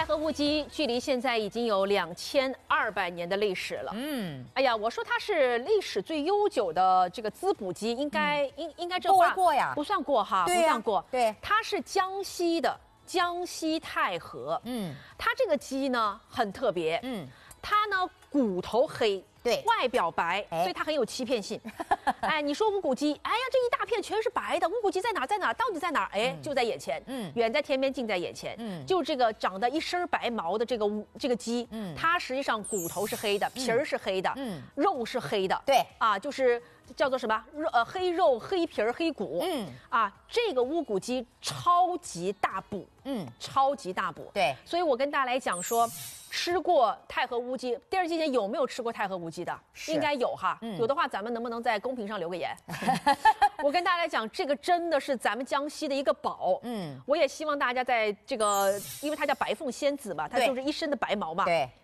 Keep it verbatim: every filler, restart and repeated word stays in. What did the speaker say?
和乌鸡距离现在已经有两千二百年的历史了。嗯，哎呀，我说它是历史最悠久的这个滋补鸡，应该、嗯、应应该这话不过呀， 不算过哈， 对呀、 不算过。 对， 它是江西的江西太和。嗯，它这个鸡呢很特别。嗯，它呢骨头黑。 对， 外表白，所以它很有欺骗性。哎，你说无骨鸡，哎呀，这一大片全是白的，无骨鸡在哪儿？在哪儿？到底在哪儿？哎，就在眼前，嗯，远在天边，近在眼前，嗯，就这个长得一身白毛的这个这个鸡，嗯，它实际上骨头是黑的，皮儿是黑的，嗯，肉是黑的， 对， 啊，就是叫做什么肉呃黑肉黑皮儿黑骨，嗯，啊，这个乌骨鸡超级大补，嗯，超级大补， 对， 所以我跟大家来讲说。 吃过太和乌鸡，电视机前有没有吃过太和乌鸡的？应该有哈，嗯、有的话咱们能不能在公屏上留个言？我跟大家讲，这个真的是咱们江西的一个宝。嗯，我也希望大家在这个，因为它叫白凤仙子嘛，它就是一身的白毛嘛。 对，